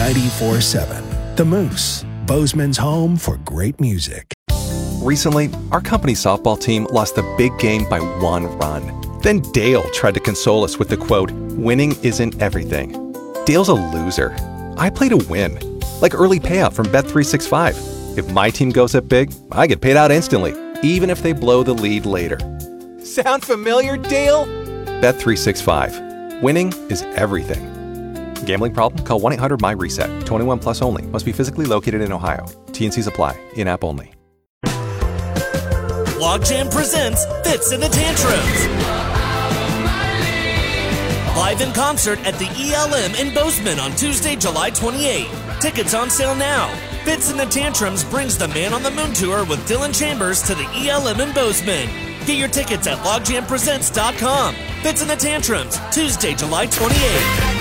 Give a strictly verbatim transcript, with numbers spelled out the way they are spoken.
ninety-four seven. The Moose, Bozeman's home for great music. Recently, our company softball team lost the big game by one run. Then Dale tried to console us with the quote, "Winning isn't everything." Dale's a loser. I play to win. Like early payout from Bet three sixty-five. If my team goes up big, I get paid out instantly, even if they blow the lead later. Sound familiar, Dale? Bet three sixty-five. Winning is everything. Gambling problem? Call one eight hundred M Y reset. twenty-one plus only. Must be physically located in Ohio. T and Cs apply. In-app only. Logjam presents Fitz and the Tantrums. Live in concert at the E L M in Bozeman on Tuesday, July twenty-eighth. Tickets on sale now. Fitz and the Tantrums brings the Man on the Moon Tour with Dylan Chambers to the E L M in Bozeman. Get your tickets at logjam presents dot com. Fitz and the Tantrums, Tuesday, July twenty-eighth.